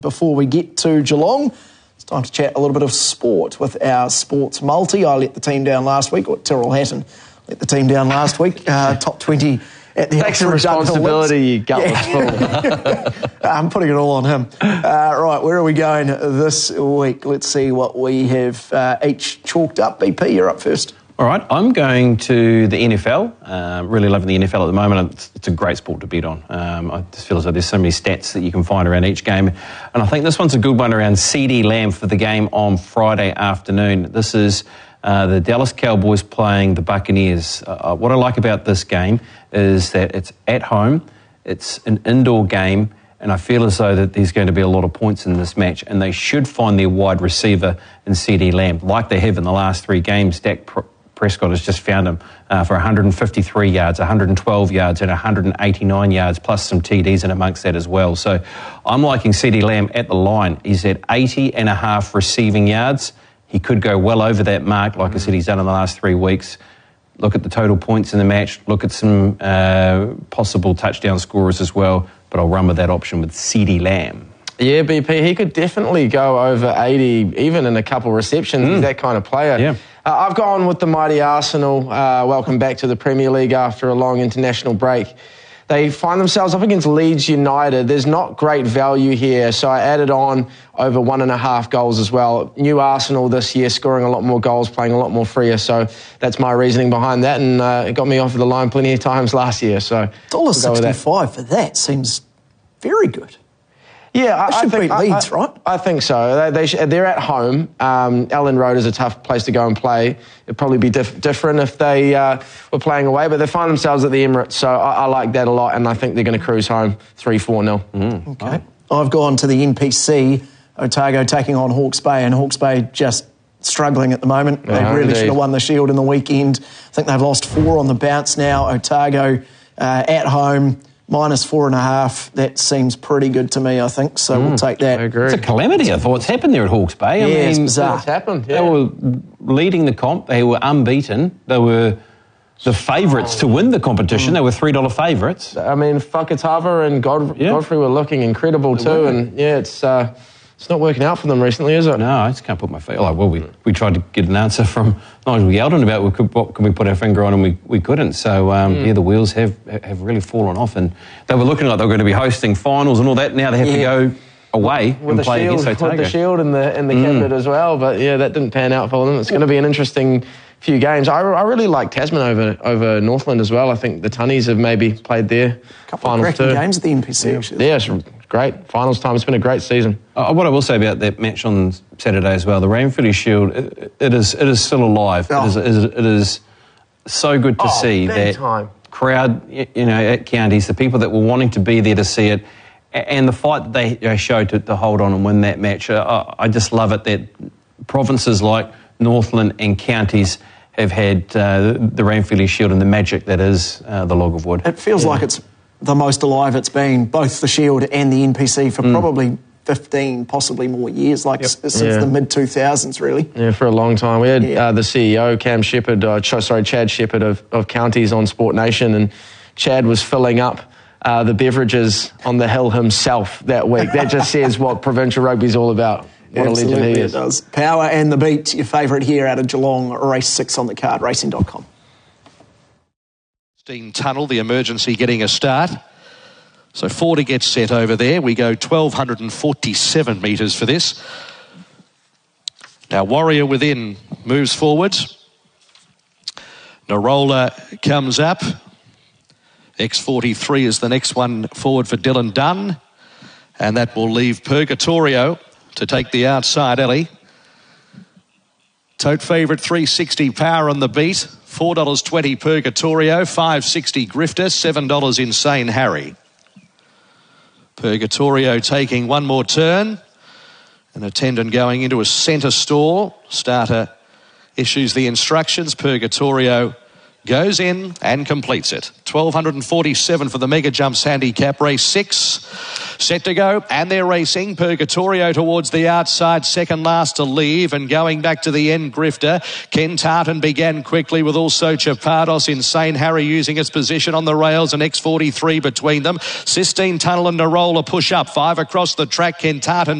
Before we get to Geelong, it's time to chat a little bit of sport with our sports multi. I let the team down last week, or Tyrrell Hatton let the team down last week. Top 20 at the Take some responsibility, you gutless fool. I'm putting it all on him. Right, where are we going this week? Let's see what we have each chalked up. BP, you're up first. All right, I'm going to the NFL. Really loving the NFL at the moment. It's a great sport to bet on. I just feel as though there's so many stats that you can find around each game. And I think this one's a good one around CeeDee Lamb for the game on Friday afternoon. This is the Dallas Cowboys playing the Buccaneers. What I like about this game is that it's at home, it's an indoor game, and I feel as though that there's going to be a lot of points in this match, and they should find their wide receiver in CeeDee Lamb, like they have in the last three games. Dak Prescott has just found him for 153 yards, 112 yards and 189 yards, plus some TDs in amongst that as well. So I'm liking CeeDee Lamb at the line. He's at 80.5 receiving yards. He could go well over that mark, like I said, he's done in the last 3 weeks. Look at the total points in the match. Look at some possible touchdown scorers as well. But I'll run with that option with CeeDee Lamb. Yeah, BP, he could definitely go over 80, even in a couple receptions. He's that kind of player. Yeah. I've gone with the mighty Arsenal. Welcome back to the Premier League after a long international break. They find themselves up against Leeds United. There's not great value here, so I added on over 1.5 goals as well. New Arsenal this year, scoring a lot more goals, playing a lot more freer, so that's my reasoning behind that, and it got me off the line plenty of times last year. So $1.65 for that seems very good. Yeah, I think beat Leeds, right? I think so. They're at home. Ellen Road is a tough place to go and play. It'd probably be different if they were playing away, but they find themselves at the Emirates, so I like that a lot, and I think they're going to cruise home 3-4-0. Okay. I've gone to the NPC, Otago taking on Hawke's Bay, and Hawke's Bay just struggling at the moment. They really should have won the Shield in the weekend. I think they've lost 4 on the bounce now. Otago at home, -4.5. That seems pretty good to me, I think. So we'll take that. I agree. It's a calamity, I thought. What's happened there at Hawke's Bay? I mean, it's bizarre. What's happened? Yeah. They were leading the comp. They were unbeaten. They were the favourites to win the competition. They were $3 favourites. I mean, Fakatava and Godfrey were looking incredible too, and it's not working out for them recently, is it? No, I just can't put my face. Well, we tried to get an answer from Nigel Yeldon about what can we put our finger on, and we couldn't. So the wheels have really fallen off, and they were looking like they were going to be hosting finals and all that. Now they have to go away and play against Otago. With the Shield and the cabinet as well, but yeah, that didn't pan out for them. It's going to be an interesting few games. I really like Tasman over Northland as well. I think the Tunnies have maybe played their finals of cracking games at the NPC, actually. Yeah, it's great. Finals time. It's been a great season. What I will say about that match on Saturday as well, the Ranfurly Shield, it is still alive. Oh. It is so good to see that crowd, at counties, the people that were wanting to be there to see it, and the fight that they showed to hold on and win that match. I just love it that provinces like Northland and counties have had the Ranfurly Shield and the magic that is the Log of Wood. It feels like it's the most alive it's been, both the Shield and the NPC, for probably 15, possibly more years, since the mid-2000s, really. Yeah, for a long time. We had the CEO, Chad Shepherd of Counties on Sport Nation, and Chad was filling up the beverages on the hill himself that week. That just says what provincial rugby's all about. What Absolutely, a legend he is. It does. Power and the Beat, your favourite here out of Geelong, race 6 on the card, racing.com. Tunnel, the emergency getting a start. So 40 gets set over there. We go 1,247 metres for this. Now Warrior within moves forwards. Narola comes up. X43 is the next one forward for Dylan Dunn. And that will leave Purgatorio to take the outside alley. Tote favourite 360 Power on the Beat. $4.20 Purgatorio, $5.60 Grifter, $7 Insane Harry. Purgatorio taking one more turn. An attendant going into a centre store. Starter issues the instructions. Purgatorio goes in and completes it. 1247 for the Mega Jumps handicap. Race 6 set to go, and they're racing. Purgatorio towards the outside, second last to leave, and going back to the end, Grifter. Ken Tartan began quickly with also Chapardos. Insane Harry using its position on the rails, and X43 between them. Sistine Tunnel and Narola push up. 5 across the track. Ken Tartan